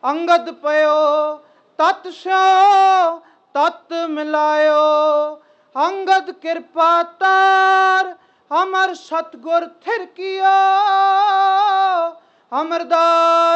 अंगद पयो तत् स्यो तत् मिलायो। अंगद कृपा तार अमर सतगुर थिर कियो। अमरदास